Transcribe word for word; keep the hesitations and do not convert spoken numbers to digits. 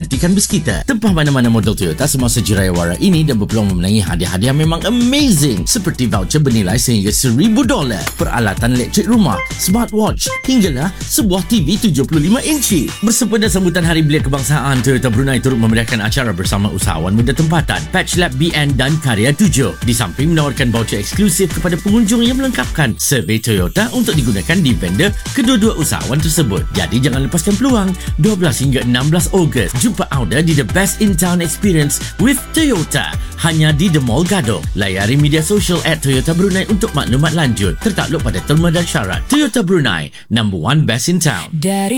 menggantikan bus kita. Tempah mana-mana model Toyota semasa Jiraya Wara ini dan berpeluang memenangi hadiah-hadiah memang amazing, seperti voucher bernilai sehingga seribu dolar, peralatan elektrik rumah, smartwatch, hinggalah sebuah T V tujuh puluh lima inci. Bersempena sambutan Hari Belia Kebangsaan, Toyota Brunei turut memberikan acara bersama usahawan muda tempatan, Patch Lab B N dan Karya tujuh. Di samping menawarkan voucher eksklusif kepada pengunjung yang melengkapkan survey Toyota untuk digunakan di vendor kedua-dua usahawan tersebut. Jadi jangan lepaskan peluang. dua belas hingga enam belas Ogos, jumpa Auda di The Best in Town Experience with Toyota, hanya di The Mall Gadok. Layari media sosial at Toyota Brunei untuk maklumat lanjut. Tertakluk pada terma dan syarat. Toyota Brunei, number one best in town. Dari